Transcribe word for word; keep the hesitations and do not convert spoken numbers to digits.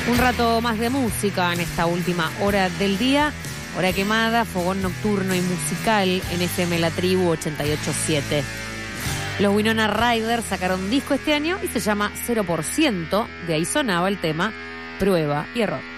Un rato más de música en esta última hora del día. Hora quemada, fogón nocturno y musical en F M La Tribu ochenta y ocho punto siete. Los Winona Ryder sacaron disco este año y se llama cero por ciento. De ahí sonaba el tema Prueba y Error.